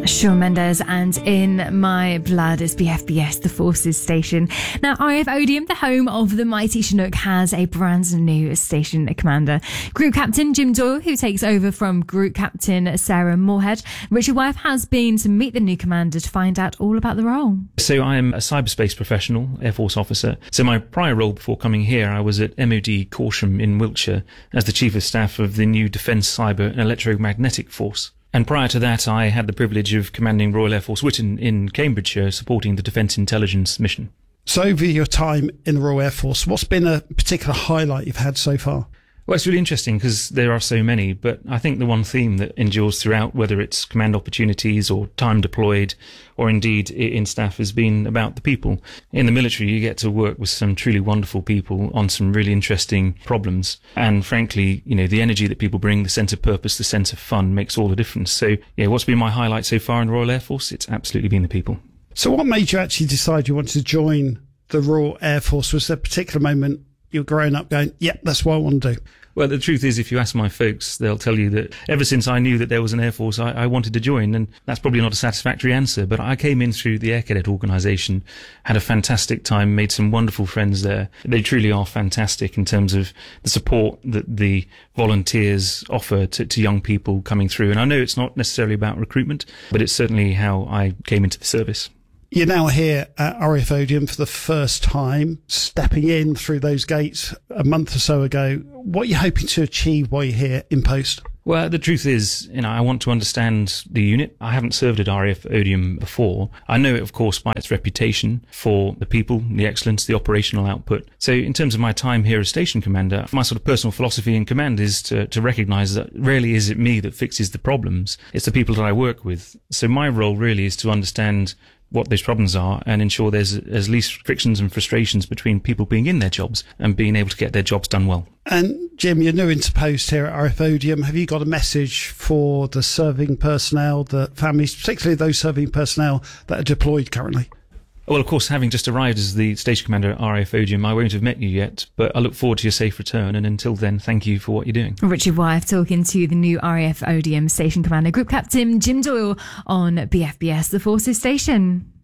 Shawn Mendes and In My Blood is BFBS, the Forces station. Now, RAF Odium, the home of the mighty Chinook, has a brand new station commander. Group Captain Jim Doyle, who takes over from Group Captain Sarah Moorhead. Richard Wyeth has been to meet the new commander to find out all about the role. So I am a cyberspace professional, Air Force officer. So my prior role before coming here, I was at MOD Corsham in Wiltshire as the Chief of Staff of the new Defence Cyber and Electromagnetic Force. And prior to that, I had the privilege of commanding Royal Air Force Whitton in Cambridgeshire, supporting the Defence Intelligence Mission. So over your time in the Royal Air Force, what's been a particular highlight you've had so far? Well, it's really interesting because there are so many, but I think the one theme that endures throughout, whether it's command opportunities or time deployed, or indeed in staff, has been about the people. In the military, you get to work with some truly wonderful people on some really interesting problems. And frankly, you know, the energy that people bring, the sense of purpose, the sense of fun makes all the difference. So, yeah, what's been my highlight so far in the Royal Air Force? It's absolutely been the people. So what made you actually decide you wanted to join the Royal Air Force? Was there a particular moment you were growing up going, yeah, that's what I want to do? Well, the truth is, if you ask my folks, they'll tell you that ever since I knew that there was an Air Force, I wanted to join. And that's probably not a satisfactory answer, but I came in through the Air Cadet organisation, had a fantastic time, made some wonderful friends there. They truly are fantastic in terms of the support that the volunteers offer to young people coming through. And I know it's not necessarily about recruitment, but it's certainly how I came into the service. You're now here at RAF Odium for the first time, stepping in through those gates a month or so ago. What are you hoping to achieve while you're here in post? Well, the truth is, I want to understand the unit. I haven't served at RAF Odium before. I know it, of course, by its reputation for the people, the excellence, the operational output. So in terms of my time here as station commander, my sort of personal philosophy in command is to recognise that rarely is it me that fixes the problems. It's the people that I work with. So my role really is to understand what those problems are and ensure there's as least frictions and frustrations between people being in their jobs and being able to get their jobs done well. And Jim, you're new into post here at RAF Odium. Have you got a message for the serving personnel, the families, particularly those serving personnel that are deployed currently? Well, of course, having just arrived as the station commander at RAF Odium, I won't have met you yet, but I look forward to your safe return. And until then, thank you for what you're doing. Richard Wyeth talking to the new RAF Odium station commander, Group Captain Jim Doyle on BFBS, the Forces station.